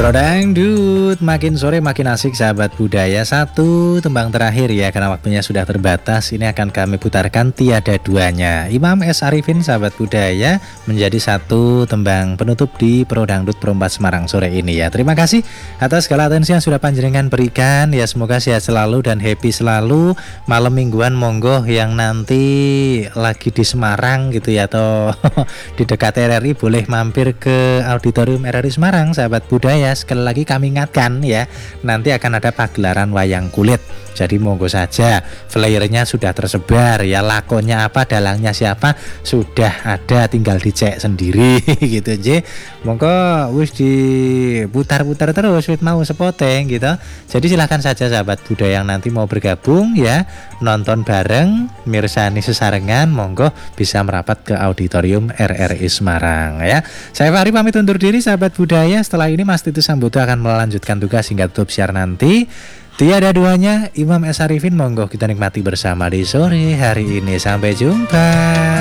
Dangdut, makin sore makin asik sahabat budaya. Satu tembang terakhir ya, karena waktunya sudah terbatas. Ini akan kami putarkan tiada duanya. Imam S. Arifin sahabat budaya menjadi satu tembang penutup di Pro Dangdut Pro 4 Semarang sore ini ya. Terima kasih atas segala atensi yang sudah panjenengan berikan ya. Semoga sehat selalu dan happy selalu. Malam mingguan monggo yang nanti lagi di Semarang gitu ya, atau di dekat RRI boleh mampir ke Auditorium RRI Semarang sahabat budaya. Sekali lagi kami ingatkan ya, nanti akan ada pagelaran wayang kulit. Jadi monggo saja, flyernya sudah tersebar ya, lakonnya apa, dalangnya siapa sudah ada, tinggal dicek sendiri gitu aja. Monggo wis diputar-putar terus wis mau sepoteng gitu. Jadi silahkan saja sahabat budaya yang nanti mau bergabung ya, nonton bareng mirsani sesarengan, monggo bisa merapat ke Auditorium RRI Semarang ya. Saya Fahri pamit undur diri sahabat budaya. Setelah ini Mas Titus Sambuto akan melanjutkan tugas hingga tutup siar nanti. Tiada duanya Imam S. Arifin, monggo kita nikmati bersama di sore hari ini. Sampai jumpa.